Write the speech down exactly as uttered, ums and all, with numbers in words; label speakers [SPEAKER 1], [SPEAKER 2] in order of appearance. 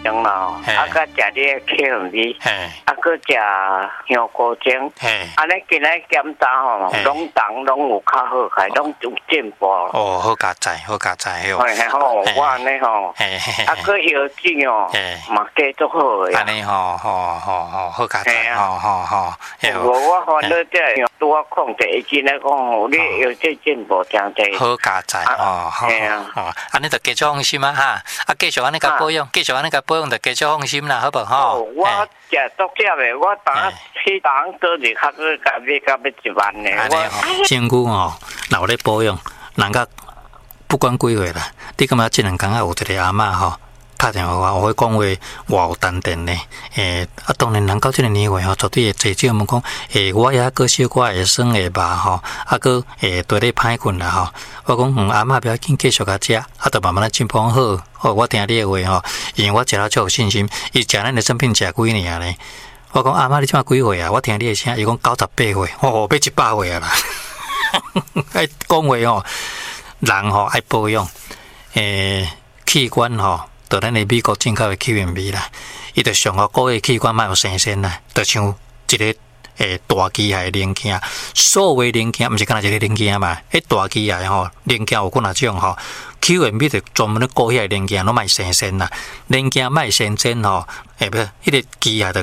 [SPEAKER 1] 钟啦，啊，佮食你的 Q M V， 啊，佮食香菇精，安尼今日检查吼，拢当拢有较好，还拢有进步。
[SPEAKER 2] 哦，好加载，好加载哦。
[SPEAKER 1] 嘿吼，我安尼吼，啊，佮药剂哦，嘛加足好个。
[SPEAKER 2] 安尼吼，吼吼吼，好加载，吼吼吼。
[SPEAKER 1] 我我反正即系拄我控制，伊今日讲吼，你药剂进步真济。
[SPEAKER 2] 好加载哦，好哦，安尼就继续放心啊哈，啊继续安尼甲保养，继续安尼甲保养就继续放心啦，好不好？
[SPEAKER 1] 我食足食的，我当去当多日较去甲你甲要一万呢。
[SPEAKER 2] 我身躯哦，若有咧保养，人家不管几岁啦，你感觉即两工啊有一个阿嬷吼打电话我，我讲话偌有淡定呢。诶，啊，当然人到即个年岁吼，绝对会坐少问讲，诶，我也个小可会酸会麻吼，啊个诶对咧歹困啦吼。我讲嗯，阿嬷不要紧，继续甲食，啊，就慢慢咧进步好。哦，我听你的话吼，因为我食了足有信心。伊食咱的产品食几年咧？我讲阿嬷你即马几岁啊？我听你的声，伊讲九十八岁，哦，要一百岁啊啦！爱讲话吼，人吼爱保养，诶，器官吼。就咱的美国进口的 Q M V 啦，伊就上个个个器官嘛有生鲜啦，就像一个诶大机械零件，所有零件毋是干那一个零件嘛，迄大机械吼零件有几若种吼 ，Q M V 就专门咧顾遐零件，拢卖生鲜啦，零件卖生鲜吼，诶不是，迄个机械就